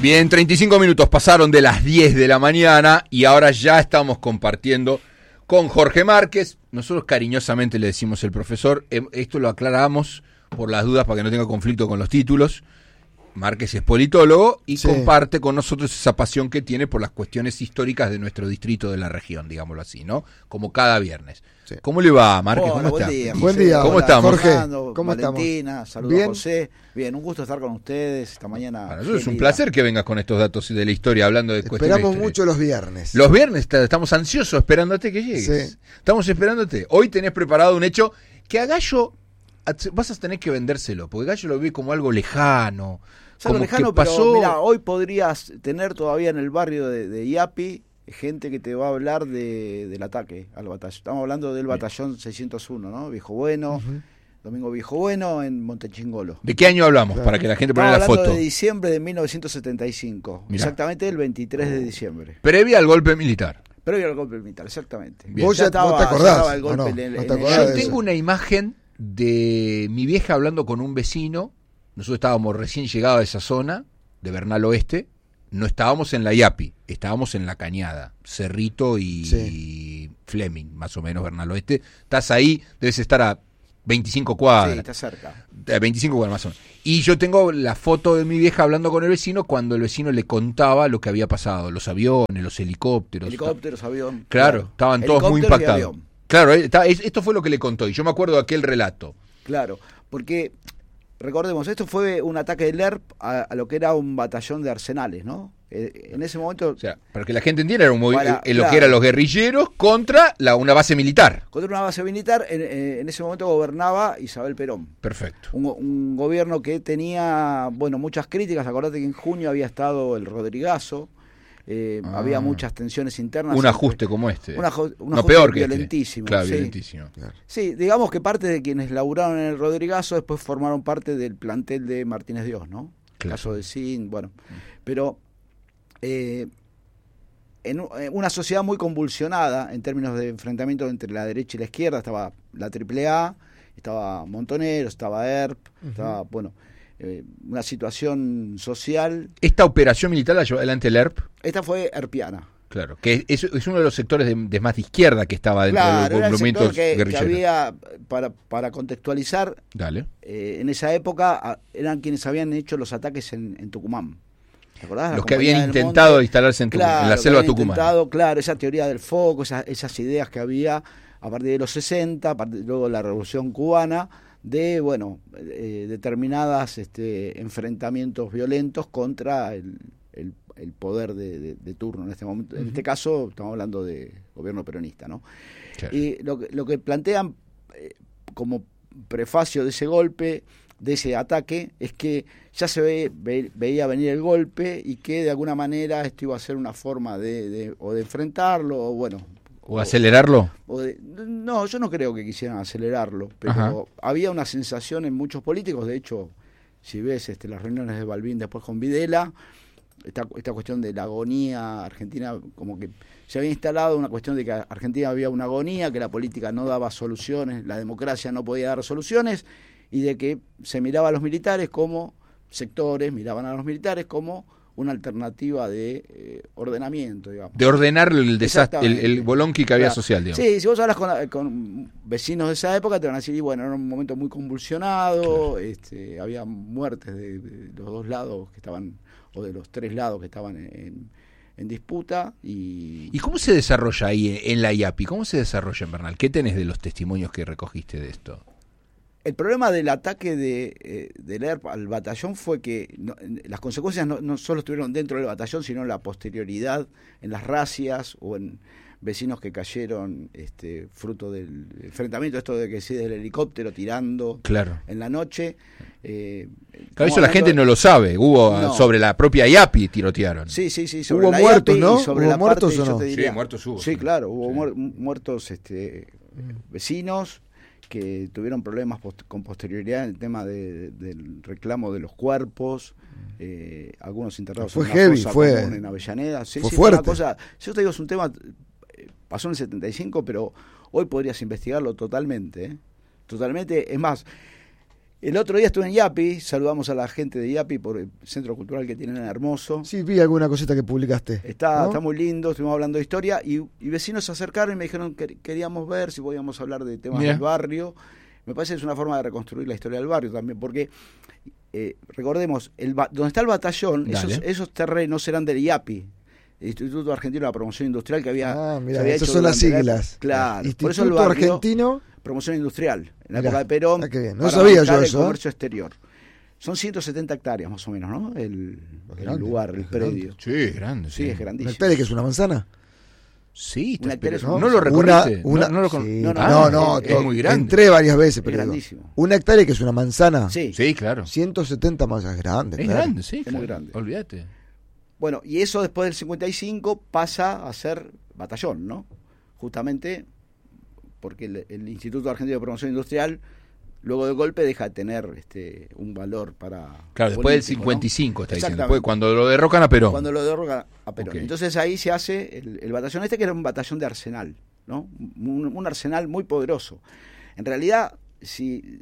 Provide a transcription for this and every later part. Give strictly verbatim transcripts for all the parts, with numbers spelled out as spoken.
Bien, treinta y cinco minutos pasaron de las diez de la mañana y ahora ya estamos compartiendo con Jorge Márquez. Nosotros cariñosamente le decimos el profesor. Esto lo aclaramos por las dudas para que no tenga conflicto con los títulos. Márquez es politólogo y sí. comparte con nosotros esa pasión que tiene por las cuestiones históricas de nuestro distrito, de la región, digámoslo así, ¿no? Como cada viernes. Sí. ¿Cómo le va, Márquez? Hola, ¿Cómo buen está? Día, buen día. ¿Cómo Hola, estamos? Jorge, Fernando, ¿cómo Valentina, estamos? saludos ¿Bien? a José. Bien, un gusto estar con ustedes esta mañana. Para nosotros es un placer que vengas con estos datos de la historia, hablando de Esperamos cuestiones históricas. mucho los viernes. Los viernes estamos ansiosos esperándote que llegues. Sí. Estamos esperándote. Hoy tenés preparado un hecho que a Gallo vas a tener que vendérselo, porque Gallo lo ve como algo lejano. Como lejano, que pasó... pero mirá, hoy podrías tener todavía en el barrio de, de Iapi gente que te va a hablar de, del ataque al batallón. Estamos hablando del batallón seiscientos uno, ¿no? Viejo Bueno, uh-huh. Domingo Viejo Bueno en Montechingolo. ¿De qué año hablamos? Claro. Para que la gente ponga la foto. Estamos hablando de diciembre de mil novecientos setenta y cinco, Mirá. Exactamente el veintitrés de diciembre. Previa al golpe militar. Previa al golpe militar, exactamente. Bien. ¿Vos ya, estaba, ¿vos te acordás? El golpe no, en el, no te en acordás el... Yo tengo una imagen de mi vieja hablando con un vecino. Nosotros estábamos recién llegados a esa zona de Bernal Oeste, no estábamos en la Iapi, estábamos en la Cañada, Cerrito y, sí. y Fleming, más o menos Bernal Oeste. Estás ahí, debes estar a veinticinco cuadras. Sí, está cerca. A veinticinco cuadras más o menos. Y yo tengo la foto de mi vieja hablando con el vecino cuando el vecino le contaba lo que había pasado, los aviones, los helicópteros. Helicópteros, avión. Claro, claro. estaban todos muy impactados. Claro, esto fue lo que le contó y yo me acuerdo de aquel relato. Claro, porque... Recordemos, esto fue un ataque del E R P a, a lo que era un batallón de arsenales, ¿no? Eh, en ese momento... O sea, para que la gente entienda, era un movi- para, en lo claro, que eran los guerrilleros contra la, una base militar. Contra una base militar, en, eh, en ese momento gobernaba Isabel Perón. Perfecto. Un, un gobierno que tenía, bueno, muchas críticas. Acordate que en junio había estado el Rodrigazo. Eh, ah, había muchas tensiones internas. Un ajuste como este. Una, un no ajuste peor que violentísimo. Este. Claro, sí. violentísimo. Claro. Sí, digamos que parte de quienes laburaron en el Rodrigazo después formaron parte del plantel de Martínez Dios, ¿no? Claro. Caso de Sin, bueno. Pero eh, en, en una sociedad muy convulsionada en términos de enfrentamiento entre la derecha y la izquierda, estaba la triple A, estaba Montonero, estaba E R P, uh-huh. estaba, bueno... Eh, una situación social. ¿Esta operación militar la llevó adelante el E R P? Esta fue erpiana. Claro, que es, es uno de los sectores de, de más de izquierda que estaba dentro claro, de los movimientos que, guerrilleros. Que había, para, para contextualizar, Dale. Eh, en esa época a, eran quienes habían hecho los ataques en, en Tucumán. ¿Te acordás? Los que habían intentado Monte, instalarse en, Tucumán, claro, en la selva tucumana. Intentado, claro, esa teoría del foco, esas, esas ideas que había a partir de los sesenta, a partir, luego de la Revolución Cubana, de, bueno, eh, determinadas este, enfrentamientos violentos contra el, el, el poder de, de, de turno en este momento. Uh-huh. En este caso estamos hablando de gobierno peronista, ¿no? Claro. Y lo que, lo que plantean eh, como prefacio de ese golpe, de ese ataque, es que ya se ve, ve, veía venir el golpe y que de alguna manera esto iba a ser una forma de, de o de enfrentarlo, o bueno... ¿O acelerarlo? O de, no, yo no creo que quisieran acelerarlo, pero Ajá. había una sensación en muchos políticos. De hecho, si ves este, las reuniones de Balbín después con Videla, esta, esta cuestión de la agonía argentina, como que se había instalado una cuestión de que Argentina había una agonía, que la política no daba soluciones, la democracia no podía dar soluciones, y de que se miraba a los militares como sectores, miraban a los militares como una alternativa de eh, ordenamiento, digamos. De ordenar el desastre, el, el bolonqui que había claro. social, digamos. Sí, si vos hablas con, con vecinos de esa época, te van a decir, bueno, era un momento muy convulsionado, claro. este, había muertes de, de los dos lados que estaban, o de los tres lados que estaban en, en disputa. Y... ¿Y cómo se desarrolla ahí en la Iapi? ¿Cómo se desarrolla en Bernal? ¿Qué tenés de los testimonios que recogiste de esto? El problema del ataque de, eh, del E R P al batallón fue que no, las consecuencias no, no solo estuvieron dentro del batallón, sino en la posterioridad, en las racias o en vecinos que cayeron este, fruto del enfrentamiento, esto de que sí del helicóptero tirando claro. en la noche. Eh, claro, eso la gente no lo sabe. Hubo no. sobre la propia Iapi tirotearon. Sí, sí, sí. Sobre hubo la muertos, Iapi ¿no? Y sobre ¿Hubo la muertos parte, o no? Yo te diría, sí, muertos hubo. Sí, sí. claro, hubo sí. Muer, muertos este, vecinos que tuvieron problemas post- con posterioridad en el tema de, de, del reclamo de los cuerpos, eh, algunos internados fue en una heavy, fosa fue, común en Avellaneda. Sí, fue sí, fuerte. Fue una cosa, yo te digo, es un tema, eh, pasó en el setenta y cinco, pero hoy podrías investigarlo totalmente, ¿eh? Totalmente, es más, El otro día estuve en Yapi, saludamos a la gente de Yapi por el centro cultural que tienen hermoso. Sí, vi alguna cosita que publicaste. Está, ¿no? está muy lindo, estuvimos hablando de historia y, y vecinos se acercaron y me dijeron que queríamos ver si podíamos hablar de temas Mira. del barrio. Me parece que es una forma de reconstruir la historia del barrio también, porque eh, recordemos, el donde está el batallón, esos, esos terrenos eran del IAPI, el Instituto Argentino de la Promoción Industrial, que había, ah, mira, se había esas hecho son las siglas. La, claro, Instituto por eso el barrio, Argentino Promoción Industrial, en la mirá, época de Perón, ah, qué bien. No sabía yo eso. El comercio exterior. Son ciento setenta hectáreas más o menos, ¿no? El, el lugar, el predio. Sí, es grande. Sí, sí, es grandísimo. ¿Una hectárea que es una manzana? Sí, una hectárea no, no lo recorriste. Una, una, no, no, lo con... sí, no, no, no, no, no, es, es muy grande. Entré varias veces, pero es grandísimo. Una hectárea que es una manzana. Sí, sí, claro. ciento setenta más es grande. Es claro. grande, sí, es claro. muy grande. Olvídate. Bueno, y eso después del cincuenta y cinco pasa a ser batallón, ¿no? Justamente porque el, el Instituto Argentino de Promoción Industrial, luego del golpe, deja de tener este un valor para... Claro, después del cincuenta y cinco, ¿no? Está diciendo. Después, cuando lo derrocan a Perón. Cuando lo derrocan a Perón. Okay. Entonces ahí se hace el, el batallón este, que era un batallón de arsenal, ¿no? Un, un arsenal muy poderoso. En realidad, si,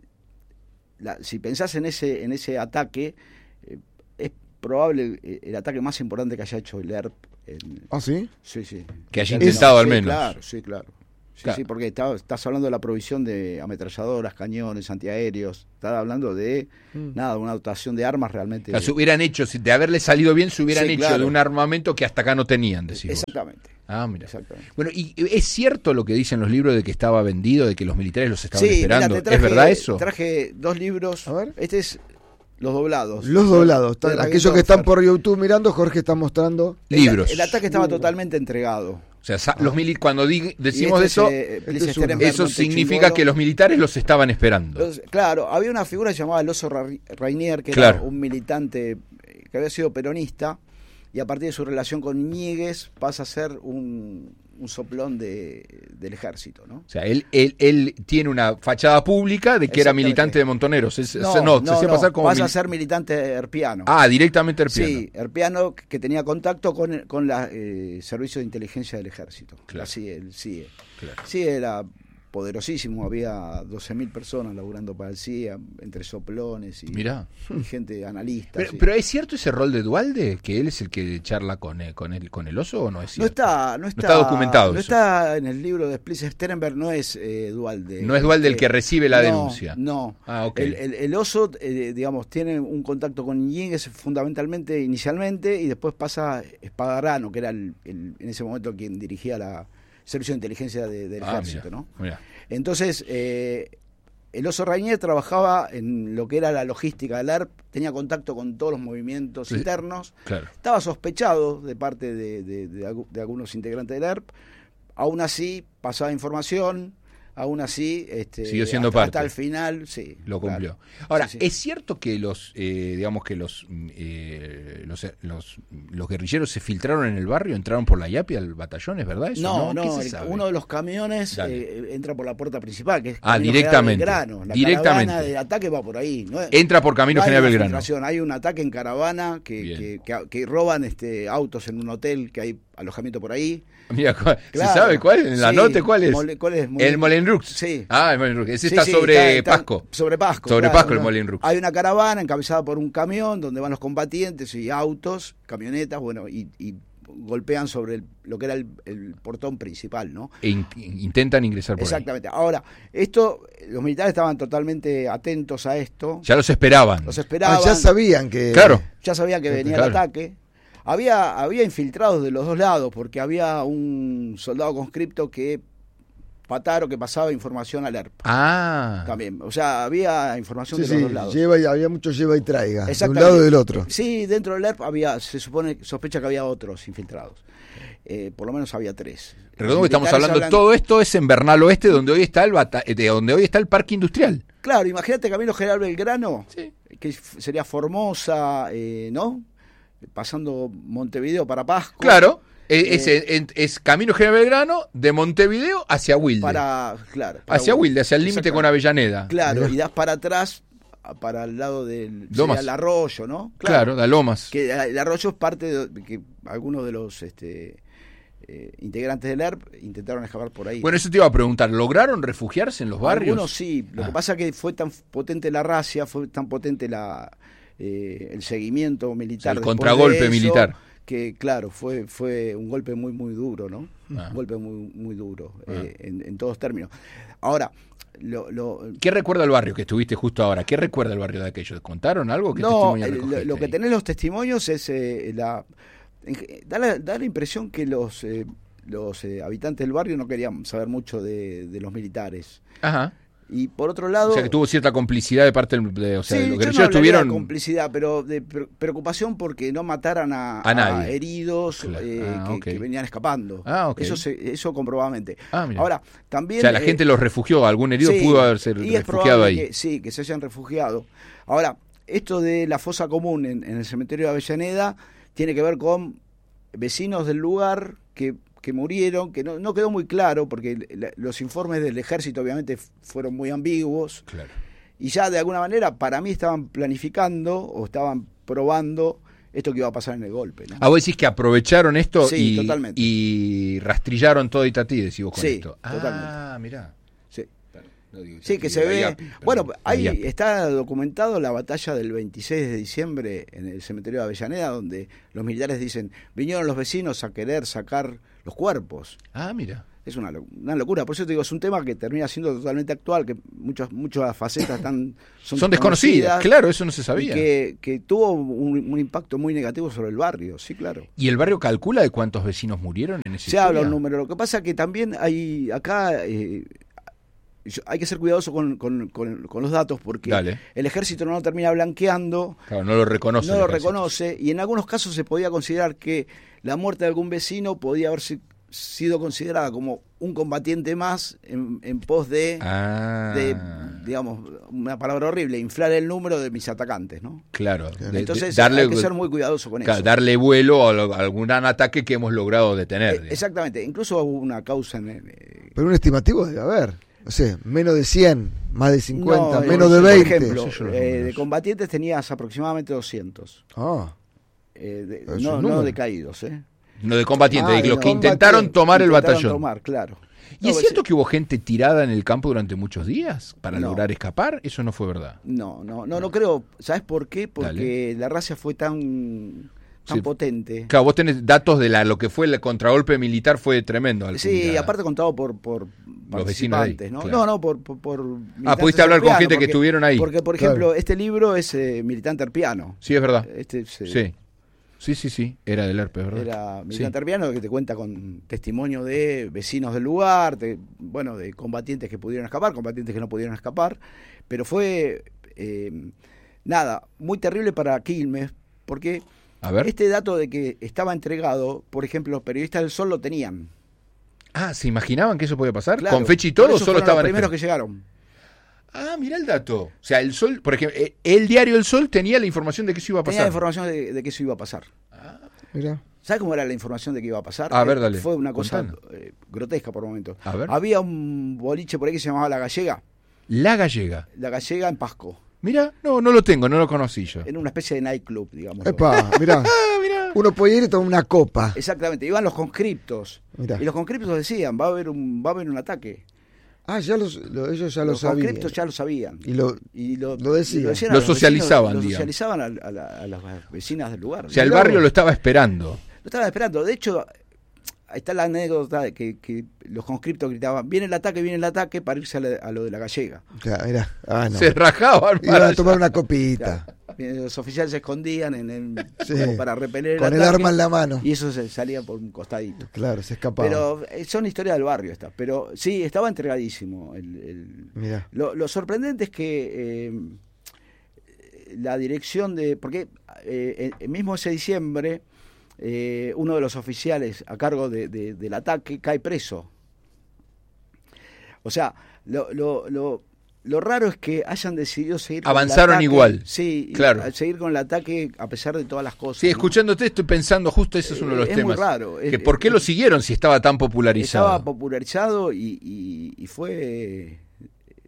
la, si pensás en ese, en ese ataque, eh, es probable el, el ataque más importante que haya hecho el E R P. En, ¿Ah, sí? Sí, sí. Que haya intentado, no, al sí, menos. Claro, sí, claro. Sí, claro. sí, porque está, estás hablando de la provisión de ametralladoras, cañones, antiaéreos. Estás hablando de, mm. nada, una dotación de armas realmente. O sea, se hubieran hecho, de haberle salido bien, se hubieran sí, hecho claro. de un armamento que hasta acá no tenían, decimos. Exactamente. Ah, mira. Exactamente. Bueno, ¿y es cierto lo que dicen los libros de que estaba vendido, de que los militares los estaban sí, esperando? Mira, traje, ¿Es verdad eso? Traje dos libros. A ver. Este es Los Doblados. Los Doblados. De, de Aquellos que están por YouTube mirando, Jorge está mostrando libros. El, el ataque estaba totalmente entregado. O sea, los mili cuando di decimos este eso, es, eh, es eso significa que los militares los estaban esperando. Entonces, claro, había una figura llamada el Oso Rainier, que claro. era un militante que había sido peronista, y a partir de su relación con Iñiguez pasa a ser un, un soplón de, del ejército, ¿no? O sea, él, él, él tiene una fachada pública de que era militante de Montoneros. Es, no, no, no, se no, pasar como pasa mil... a ser militante herpiano. Ah, directamente herpiano. Sí, herpiano que tenía contacto con, con la eh, servicio de inteligencia del ejército. Claro. Así el C I E. Claro. Sí, era poderosísimo, había doce mil personas laburando para el C I E, entre soplones y, Mirá. y gente analista. Pero, sí. pero ¿es cierto ese rol de Duhalde? ¿Que él es el que charla con el, con el, con el oso o no es cierto? No está, no está, no está documentado no eso. está en el libro de Splice Sternberg, no es eh, Duhalde. No es Duhalde el que recibe la no, denuncia. No, ah, okay. el, el, el oso, eh, digamos, tiene un contacto con Iñiguez fundamentalmente, inicialmente, y después pasa Espadarano, que era el, el, en ese momento quien dirigía la servicio de inteligencia de, del ah, ejército, mira, ¿no? Mira. Entonces, eh, el Oso Rainier trabajaba en lo que era la logística del E R P, tenía contacto con todos los movimientos sí, internos, claro. Estaba sospechado de parte de, de, de, de algunos integrantes del E R P, aún así pasaba información, aún así este, siguió siendo hasta, parte. hasta el final, sí. Lo cumplió. Claro. Ahora, sí, sí. ¿es cierto que los, eh, digamos que los, eh, los, los, los guerrilleros se filtraron en el barrio, entraron por la Yapi al batallón, es verdad eso? No, no, no el, uno de los camiones eh, entra por la puerta principal, que es ah, directamente. Belgrano. La directamente. caravana de ataque va por ahí. ¿no? Entra por Camino no General Belgrano. Hay un ataque en caravana que, que, que, que roban este autos en un hotel, que hay alojamiento por ahí. Mira, ¿se claro, sabe cuál? ¿En la sí, nota cuál es? Mole, ¿Cuál es? Molen... El Molenrux. Sí. Ah, el Molenrux. Ese sí, está sí, sobre está, Pasco. Está sobre Pasco. Sobre claro, Pasco ¿no? el Molenrux. Hay una caravana encabezada por un camión donde van los combatientes y autos, camionetas, bueno, y, y golpean sobre el, lo que era el, el portón principal, ¿no? E in, intentan ingresar por Exactamente. ahí. Ahora, esto, los militares estaban totalmente atentos a esto. Ya los esperaban. Los esperaban. Ah, ya sabían que... Claro. Ya sabían que venía claro. el ataque. Había, había infiltrados de los dos lados, porque había un soldado conscripto que Pataro que pasaba información al E R P. Ah. También. O sea, había información sí, de los sí, dos lados. Lleva y, había mucho lleva y traiga, de un lado y del otro. Sí, dentro del E R P había, se supone, sospecha que había otros infiltrados. Eh, por lo menos había tres. Recordemos que estamos hablando de todo esto es en Bernal Oeste, donde hoy está el bata, de donde hoy está el parque industrial. Claro, imagínate Camino General Belgrano, sí. que sería Formosa, eh, ¿no? Pasando Montevideo para Pasco. Claro, es, eh, es, es Camino General Belgrano de Montevideo hacia Wilde. Para, claro, para hacia Wilde, hacia el límite con Avellaneda. Claro, Mirá. Y das para atrás, para el lado del Lomas. El arroyo, ¿no? Claro, claro, de Lomas. Que el arroyo es parte de que algunos de los este eh, integrantes del E R P intentaron escapar por ahí. Bueno, eso te iba a preguntar, ¿lograron refugiarse en los barrios? Algunos sí, lo ah. que pasa es que fue tan potente la racia, fue tan potente la eh, el seguimiento militar, o sea, el contragolpe de eso, militar, que claro, fue fue un golpe muy muy duro, ¿no? Ah. Un golpe muy muy duro Ah. eh, en, en todos términos. Ahora, Lo, lo, ¿qué recuerda el barrio que estuviste justo ahora? ¿Qué recuerda el barrio de aquello? ¿Contaron algo? ¿Qué no, testimonio lo, lo que ahí? tenés los testimonios es eh, la, da la da la impresión que los eh, los eh, habitantes del barrio no querían saber mucho de, de los militares. Ajá. Y por otro lado, o sea que tuvo cierta complicidad de parte del, de, o sea, sí, los yo guerrilleros no tuvieron de complicidad, pero de pre- preocupación porque no mataran a, A nadie. a heridos Claro. eh, Ah, que, okay. que venían escapando. Ah, ok. Eso se, eso comprobadamente. Ah, mira. Ahora, también o sea, la eh, gente los refugió, algún herido sí, pudo haberse y es refugiado probable ahí. que, sí, que se hayan refugiado. Ahora, esto de la fosa común en, en el cementerio de Avellaneda tiene que ver con vecinos del lugar que, que murieron, que no, no quedó muy claro, porque la, los informes del ejército obviamente f- fueron muy ambiguos, Claro. y ya de alguna manera para mí estaban planificando o estaban probando esto que iba a pasar en el golpe, ¿no? Ah, vos decís que aprovecharon esto Sí, y, totalmente. y rastrillaron todo Itatí, decís vos con Sí, esto. totalmente. Ah, mirá. Sí. No digo Sí, que Itatí, se ve. Ayapi, perdón, Bueno, ahí Ayapi. está documentado la batalla del veintiséis de diciembre en el cementerio de Avellaneda, donde los militares dicen: vinieron los vecinos a querer sacar los cuerpos. Ah, mira. Es una, lo- una locura. Por eso te digo, es un tema que termina siendo totalmente actual, que muchas muchas facetas están, son, Son desconocidas, claro, eso no se y sabía. que, que tuvo un, un impacto muy negativo sobre el barrio, sí, claro. ¿Y el barrio calcula de cuántos vecinos murieron en ese Se habla un número. Lo que pasa es que también hay acá. Eh, yo- hay que ser cuidadoso con, con, con, con los datos porque Dale. el ejército no lo termina blanqueando, Claro, no lo reconoce. no el lo ejército. reconoce, y en algunos casos se podía considerar que la muerte de algún vecino podía haber si- sido considerada como un combatiente más en, en pos de, Ah, de, digamos, una palabra horrible, inflar el número de mis atacantes, ¿no? claro. de- de Entonces darle, hay que ser muy cuidadoso con claro, eso. darle vuelo a, lo- a algún gran ataque que hemos logrado detener. Eh, digamos. exactamente, incluso hubo una causa en el, eh, Pero un estimativo debe haber. No sé, menos de cien, más de cincuenta, no, menos eh, de por veinte. ejemplo, No sé yo los eh, de números. combatientes tenías aproximadamente doscientos. Ah, Eh, de- Pero es no, un no número. de caídos, ¿eh? No de combatientes, Ah, de de los que combatientes. intentaron tomar el Intentaron batallón. tomar, claro. ¿Y No, es pues, cierto que hubo gente tirada en el campo durante muchos días para No. lograr escapar? Eso no fue verdad. No, no, no, no creo. ¿Sabes por qué? Porque Dale. la racia fue tan, tan Sí. potente. Claro, vos tenés datos de la, lo que fue el contragolpe militar, fue tremendo. al Sí, punta. aparte contado por, por Los vecinos de ahí, participantes, ¿no? claro. No, no, por, por, por Ah, militantes pudiste hablar con arpianos, gente que porque- estuvieron ahí. Porque, por Claro. ejemplo, este libro es eh, militante arpiano. Sí, es verdad. Este se- Sí. Sí, sí, sí. Era del herpes, ¿verdad? Era Sí. militante arpiano que te cuenta con testimonio de vecinos del lugar, de, bueno, de combatientes que pudieron escapar, combatientes que no pudieron escapar, pero fue, eh, nada, muy terrible para Quilmes, porque A ver. este dato de que estaba entregado, por ejemplo, los periodistas del Sol lo tenían. Ah, ¿se imaginaban que eso podía pasar? Claro, ¿Con fecha y por todo? eso Solo fueron estaban los primeros esper- que llegaron. Ah, mira el dato. O sea, el Sol, por ejemplo, eh, el diario El Sol tenía la información de que eso iba a Tenía pasar. la información de, de que eso iba a pasar. mira. ¿Sabes cómo era la información de que iba a pasar? A ver, Eh, dale, Fue una cosa contanos. eh, grotesca por momentos. A ver. Había un boliche por ahí que se llamaba La Gallega. La Gallega. La Gallega en Pasco. Mira, no, no lo tengo, no lo conocí yo. En una especie de nightclub, digamos. Epa, mirá. Ah, mira. Uno puede ir y tomar una copa. Exactamente, iban los conscriptos. Mirá. Y los conscriptos decían, va a haber un, va a haber un ataque. Ah, ya los, lo- ellos ya lo los sabían. conscriptos ya lo sabían. Y lo, Y lo, lo decían. y decían Lo a los vecinos, socializaban, Lo digamos. socializaban a, a la- a las vecinas del lugar. O sea, el Mirá barrio vos. lo estaba esperando. Lo estaban esperando. De hecho, ahí está la anécdota de que, que los conscriptos gritaban, viene el ataque, viene el ataque, para irse a, la- a lo de la Gallega. Claro, mirá. Ah, no. Se rajaban Iban para a tomar allá. una copita. Claro. Los oficiales se escondían en el, Sí. como para repeler Con el ataque, arma en la mano. y eso se salía por un costadito. Claro, se escapaba. Pero eh, son historias del barrio estas. Pero sí, estaba entregadísimo. El, el- Mirá. Lo, lo sorprendente es que eh, la dirección de... Porque eh, eh, mismo ese diciembre, eh, uno de los oficiales a cargo de, de- del ataque cae preso. O sea, lo, lo, lo, lo raro es que hayan decidido seguir con el Avanzaron ataque. igual. Sí, y Claro. a- seguir con el ataque a pesar de todas las cosas. Sí, ¿no? escuchándote estoy pensando, justo ese es uno de los Eh, es temas. muy raro. Que Es- ¿Por qué es- lo siguieron si estaba tan popularizado? Estaba popularizado y, y, y fue...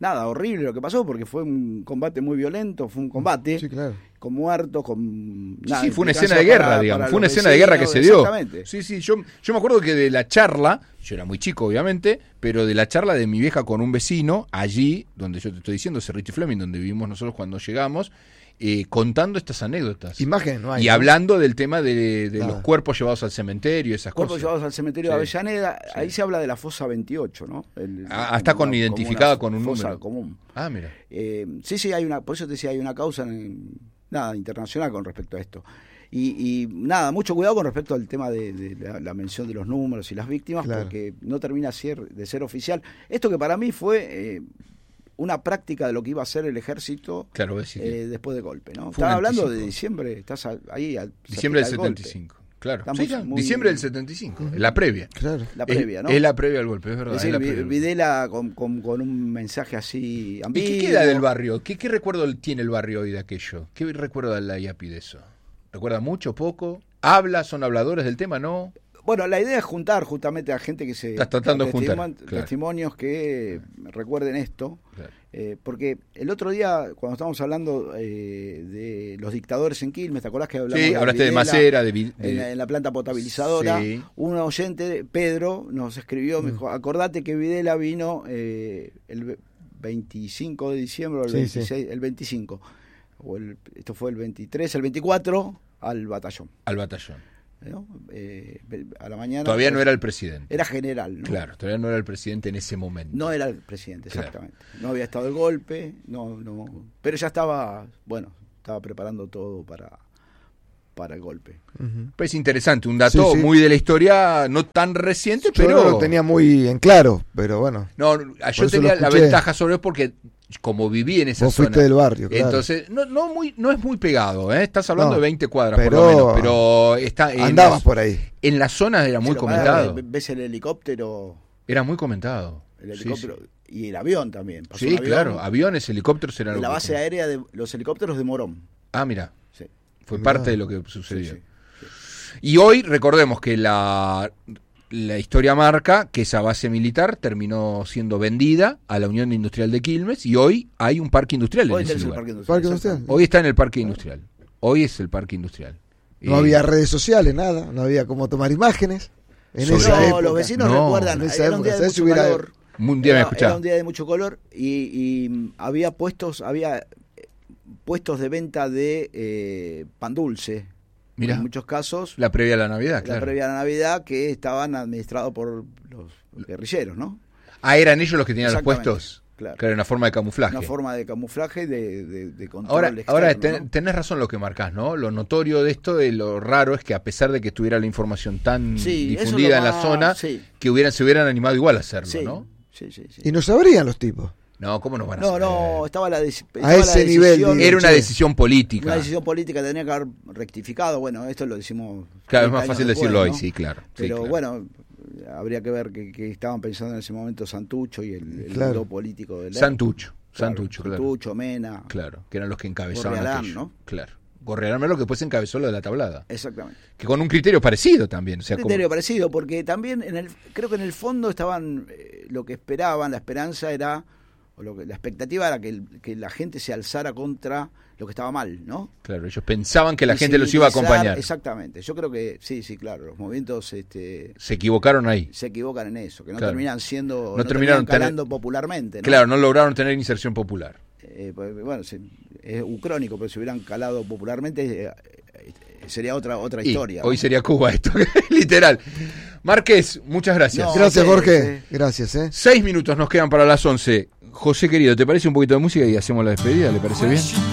nada, horrible lo que pasó, porque fue un combate muy violento, fue un combate Sí, claro. con muertos, con... Sí, nada, sí, fue una implicancia escena de guerra, para- digamos. para Fue una los escena de guerra que vecinos, se dio. Exactamente. Sí, sí, yo, yo me acuerdo que de la charla, yo era muy chico, obviamente, pero de la charla de mi vieja con un vecino, allí, donde yo te estoy diciendo, Cerrito y Fleming, donde vivimos nosotros cuando llegamos, eh, contando estas anécdotas. Imágenes no hay. Y ¿no? hablando del tema de, de Nada. los cuerpos llevados al cementerio, esas Cuerpos cosas. llevados al cementerio Sí, de Avellaneda, sí. ahí se habla de la fosa veintiocho, ¿no? El- Ah, está con como una- identificada como con una un fosa número. común. Ah, mira. Eh, sí, sí, hay una, por eso te decía, hay una causa en- nada internacional con respecto a esto. Y, y nada, mucho cuidado con respecto al tema de, de la, la mención de los números y las víctimas, Claro. porque no termina ser, de ser oficial. Esto que para mí fue eh, una práctica de lo que iba a hacer el ejército Claro, voy a decir que eh, después del golpe, ¿no? Fue un Estaba hablando de anticipo. diciembre, estás a- ahí al, diciembre del cerquita setenta y cinco. Claro. Estamos Sí, claro, muy- diciembre del setenta y cinco. La previa. Claro. la previa, es, ¿no? es la previa al golpe, es verdad. Es es decir, la Vi- previa al golpe. Videla con, con, con un mensaje así ¿Y ambiguo. qué queda del barrio? ¿Qué, qué recuerdo tiene el barrio hoy de aquello? ¿Qué recuerda la I A P I de eso? ¿Recuerda mucho, poco? ¿Habla? ¿Son habladores del tema? ¿No? Bueno, la idea es juntar justamente a gente que se... Estás tratando de juntar, testimon- claro. Testimonios que recuerden esto. Claro. Eh, porque el otro día, cuando estábamos hablando eh, de los dictadores en Quilmes, ¿te acordás que hablamos Sí, hablaste de Videla Macera, de... Vi- de- En la, en la planta potabilizadora? Sí. Un oyente, Pedro, nos escribió, Mm. me dijo, acordate que Videla vino eh, el ve- veinticinco de diciembre o el Sí, veintiséis, el veinticinco. O el, esto fue el veintitrés, el veinticuatro, al batallón. al batallón. ¿No? Eh, a la mañana. Todavía no pues, era el presidente. Era general, ¿no? Claro, todavía no era el presidente en ese momento. No era el presidente, Claro. exactamente. No había estado el golpe, no, no. Pero ya estaba, bueno, estaba preparando todo para, para el golpe. Ujú. Pues interesante, un dato Sí, sí. muy de la historia, no tan reciente, Yo pero... no lo tenía muy en claro, pero bueno. No, yo eso tenía lo la escuché. ventaja sobre él porque como viví en esa Vos zona. fuiste del barrio, claro. Entonces, no, no muy, no es muy pegado, ¿eh? Estás hablando No, de veinte cuadras pero por lo menos, pero está en Andabas las- por ahí. en la zona era muy Pero, comentado. pará, ves el helicóptero, Era muy comentado. el Sí, helicóptero sí. y el avión también. Pasó Sí, un avión claro, aviones, helicópteros eran de la lo que- base aérea de los helicópteros de Morón. Ah, mira, Sí. fue Mirá. parte de lo que sucedió. Sí, sí. Y hoy recordemos que la, la historia marca que esa base militar terminó siendo vendida a la Unión Industrial de Quilmes y hoy hay un parque industrial Hoy en ese tenés el lugar. parque industrial. Parque industrial. exactamente. Hoy está en el parque industrial. Hoy es el parque industrial. No Eh, había redes sociales, nada. No había cómo tomar imágenes. En Sobre- esa No, época. los vecinos No, recuerdan, en esa era un día época, de ¿sabes si mucho hubiera- calor. Un día me Era, escuchaba. era un día de mucho color y, y, mm, había puestos, había eh, puestos de venta de eh, pan dulce. Mirá. En muchos casos, La previa a la Navidad, la claro. previa a la Navidad, que estaban administrados por los guerrilleros, ¿no? Ah, eran ellos los que tenían los Exactamente, puestos. claro. Que era una forma de camuflaje. Una forma de camuflaje, de, de, de control Ahora, externo, ahora ten- ¿no? tenés razón lo que marcás, ¿no? Lo notorio de esto, de lo raro es que a pesar de que estuviera la información tan Sí, eso es difundida lo en la más- zona, sí. que hubieran, se hubieran animado igual a hacerlo, Sí, ¿no? sí, sí, sí. Y no sabrían los tipos. No, ¿cómo nos van a No, saber? no, estaba la, dec- A estaba ese la nivel, decisión- digo. Era una che. decisión política. Una decisión política que tenía que haber rectificado. Bueno, esto lo decimos. Claro, es treinta más años fácil después, decirlo hoy, ¿no? sí, claro. sí, Pero claro. bueno, habría que ver que, que estaban pensando en ese momento Santucho y el, el Claro. mundo político del Santucho, Claro, Santucho, claro. Santucho, Mena. Claro, que eran los que encabezaban Gorriarán, aquello. ¿no? Claro. Gorriarán era lo que después encabezó lo de la tablada. Exactamente. Que con un criterio parecido también. O sea, Un como- criterio parecido, porque también en el, creo que en el fondo estaban, eh, lo que esperaban, la esperanza era, o lo que, la expectativa era que, el- que la gente se alzara contra lo que estaba mal, ¿no? Claro, ellos pensaban que la gente los iba a Visibilizar, acompañar. Exactamente. Yo creo que sí, sí, claro. Los movimientos este, Se equivocaron ahí. se equivocan en eso, que no Claro. terminan siendo, No no, terminaron terminan calando tener- popularmente, ¿no? Claro, no lograron tener inserción popular. Eh, pues, bueno, se- es ucrónico, pero si hubieran calado popularmente eh, eh, sería otra otra Y historia. hoy ¿no? sería Cuba esto, literal. Márquez, muchas gracias. No, Gracias, sí, Jorge. sí. Gracias, ¿eh? Seis minutos nos quedan para las once. José querido, ¿te parece un poquito de música y hacemos la despedida? ¿Le parece bien?